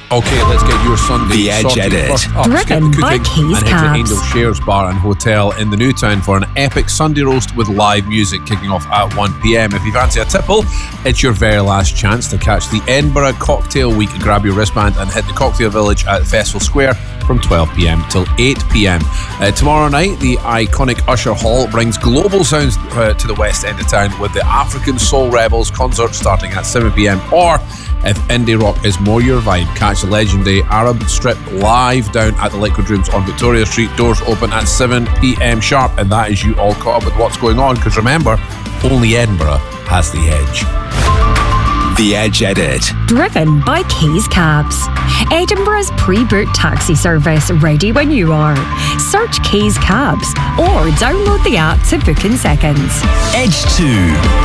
Okay, let's get your Sunday The Edge sorted. Edit. First up, Driven skip the by cooking Keys and head to Cabs. Angel Shares Bar and Hotel in the Newtown for an epic Sunday roast with live music kicking off at 1pm. If you fancy a tipple, it's your very last chance to catch the Edinburgh Cocktail Week. Grab your wristband and hit the Cocktail Village at Festival Square from 12pm till 8pm. Tomorrow night, the iconic Usher Hall brings global sounds to the west end of town with the African Soul Rebels concert starting at 7pm. Or if indie rock is more your vibe, catch the legendary Arab Strip live down at the Liquid Rooms on Victoria Street. Doors open at 7pm sharp, and that is you all caught up with what's going on, because remember, only Edinburgh has the edge. The Edge Edit. Driven by Keys Cabs. Edinburgh's pre-booked taxi service, ready when you are. Search Keys Cabs or download the app to book in seconds. Edge 2.